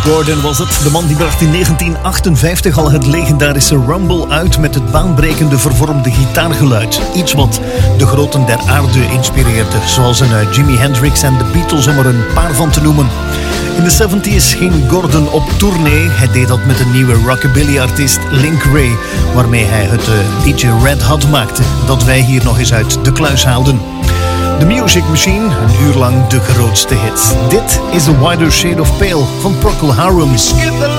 Gordon was het, de man die bracht in 1958 al het legendarische Rumble uit met het baanbrekende vervormde gitaargeluid. Iets wat de groten der aarde inspireerde, zoals een Jimi Hendrix en de Beatles om er een paar van te noemen. In de 70's ging Gordon op tournee. Hij deed dat met een nieuwe rockabilly-artiest Link Wray, waarmee hij het liedje Red Hot maakte, dat wij hier nog eens uit de kluis haalden. The Music Machine, een uur lang de grootste hits. Dit is A Wider Shade of Pale van Procol Harum.